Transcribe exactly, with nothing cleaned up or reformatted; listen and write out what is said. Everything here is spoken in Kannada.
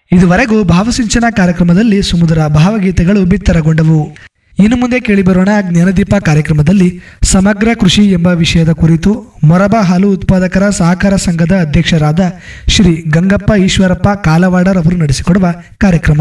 ಇದುವರೆಗೂ ಭಾವಸಿಂಚನ ಕಾರ್ಯಕ್ರಮದಲ್ಲಿ ಸುಮಧುರ ಭಾವಗೀತೆಗಳು ಬಿತ್ತರಗೊಂಡವು. ಇನ್ನು ಮುಂದೆ ಕೇಳಿಬರೋಣ ಜ್ಞಾನದೀಪ ಕಾರ್ಯಕ್ರಮದಲ್ಲಿ ಸಮಗ್ರ ಕೃಷಿ ಎಂಬ ವಿಷಯದ ಕುರಿತು ಮೊರಬಾ ಹಾಲು ಉತ್ಪಾದಕರ ಸಹಕಾರ ಸಂಘದ ಅಧ್ಯಕ್ಷರಾದ ಶ್ರೀ ಗಂಗಪ್ಪ ಈಶ್ವರಪ್ಪ ಕಾಲವಾಡರ್ ಅವರು ನಡೆಸಿಕೊಡುವ ಕಾರ್ಯಕ್ರಮ.